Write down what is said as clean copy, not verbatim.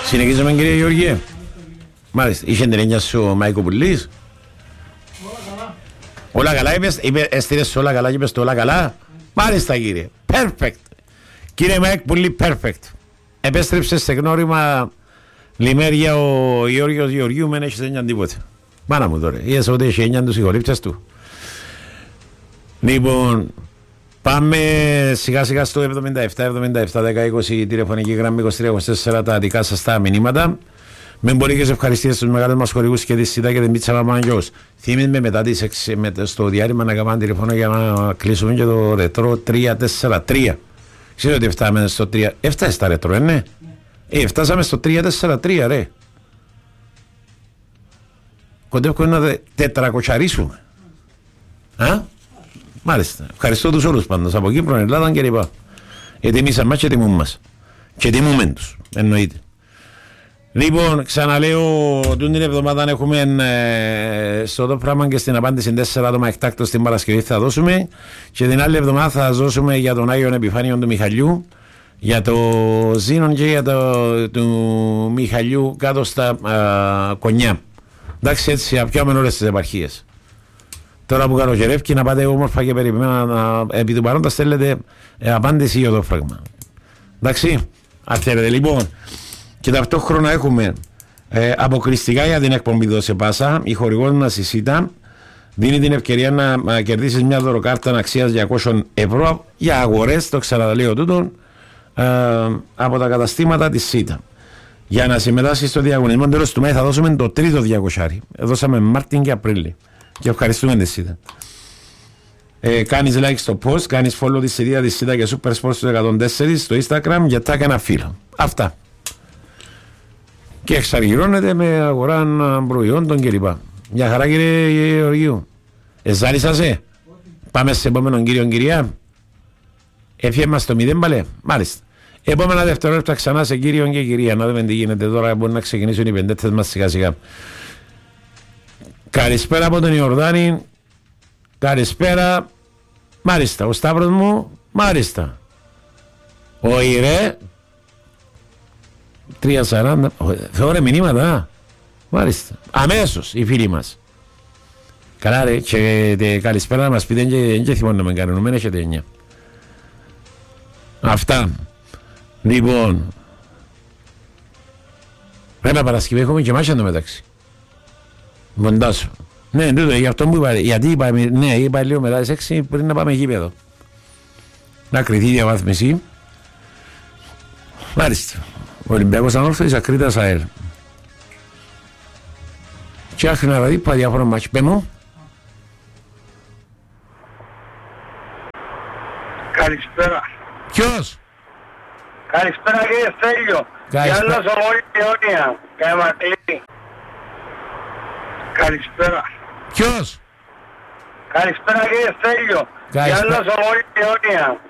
Συνεχίζουμε κύριε Γεωργίε. Μάλιστα, είχε την έννοια σου ο Μάικο Πουλής. Όλα καλά είπες, έστειλες όλα καλά και είπες το όλα καλά. Μάλιστα κύριε, perfect. Κύριε Μάικ Πουλή, perfect. Επέστρεψε σε γνώριμα λιμέρια ο Γεώργιος Γεωργίου, μεν έχεις έννοια τίποτε. Μάνα μου τώρα, είδες ότι έχει έννοια τους συγχωρήψες του. Λοιπόν, πάμε σιγά σιγά στο 77-77-10-20 τηλεφωνική γραμμή 23-24 τα δικά σας τα μηνύματα. Με μπορεί και σε ευχαριστίες στους μεγάλους μας χορηγούς και τη ΣΥΤΑ και την Πίτσα Μαμαγιός. Θυμίζουμε με μετά στο διάρρημα να κάνουμε τηλεφωνό για να κλείσουμε και το ρετρό 3-4-3. Ξέρω ότι φτάσαμε στο 3. Έφτασε στα ρετρό, ναι. Φτάσαμε στο 3-4-3, ρε. Κοντεύουμε να τετρακοτσαρίσουμε. Μάλιστα. Ευχαριστώ τους όλους πάντως από Κύπρο, Ελλάδα και λοιπά. Ετοιμήσαμε μας και τιμούμε μας. Και τιμούμε τους, εννοείται. Λοιπόν, ξαναλέω, την εβδομάδα έχουμε στο το πράγμα και στην απάντηση 4 άτομα εκτάκτως την Παρασκευή θα δώσουμε και την άλλη εβδομάδα θα δώσουμε για τον Άγιον Επιφάνιον του Μιχαλιού, για το Ζήνον και για του Μιχαλιού κάτω στα Κονιά. Εντάξει, έτσι απιάμε όλες τις επαρχίες. Τώρα που καλοκαιρεύει να πάτε όμορφα και περιμένω επί του παρόντος στέλνετε απάντηση για το φράγμα. Εντάξει, αφιέρετε λοιπόν. Και ταυτόχρονα έχουμε αποκλειστικά για την εκπομπή Δώσε Πάσα. Η χορηγός μας η ΣΥΤΑ δίνει την ευκαιρία να κερδίσεις μια δωροκάρτα αξίας 200 ευρώ για αγορές, το ξαναλέω τούτον, από τα καταστήματα της ΣΥΤΑ. Για να συμμετάσχεις στο διαγωνισμό τέλος του Μάη θα δώσουμε το τρίτο 200. Δώσαμε Μάρτιν και Απρίλη. Και ευχαριστούμε τη ΣΥΤΑ. Κάνεις like στο post, κάνεις follow τη σελίδα της ΣΥΤΑ και Super Sports του 104 στο Instagram για τάκ ένα φίλο. Αυτά. Και εξαργυρώνεται με αγορά προϊόντων κλπ. Μια χαρά κύριε Γεωργίου. Εζάλισασαι. Πάμε σε επόμενον κύριο κυρία. Έφυγε μας το 0 παλέ. Μάλιστα. Επόμενα δευτερόλεπτα ξανά σε κύριο και κυρία. Να δούμε τι γίνεται τώρα. Μπορεί να ξεκινήσουν οι πεντέτες μας σιγά σιγά. Καλησπέρα από τον Ιορδάνη. Καλησπέρα. Μάλιστα. Ο Σταύρος μου. Μάλιστα. Όχι ρε. 3.40. Θεώρε μηνύματα. Μάλιστα. Αμέσως οι φίλοι μας. Καλά ρε. Και καλησπέρα να μας πείτε και θυμόν να με κάνουν. Μεν έχετε εννιά. Αυτά. Λοιπόν. Πρέπει Παρασκευή έχουμε και μάτια μεταξύ. Μοντάσου. Ναι, τούτο, γι' αυτό μου είπα. Γιατί είπα, ναι, είπα λίγο μετά τις 6 πριν να πάμε γήπεδο. Να κριθεί η διαβάθμιση. Μάλιστα. Ο Ολυμπιακός Ανόρθωσης Ακρίτας ΑΕΛ. Και άρχινα να δει διάφορα μάτια. Πέ μου. Καλησπέρα. Ποιος? Καλησπέρα κύριε Στέλιο. Γιάννος Ομόνια. Καϊμακλή. Καλησπέρα. Ποιος? Καλησπέρα κύριε Στέλιο. Γιάννος Ομόνια.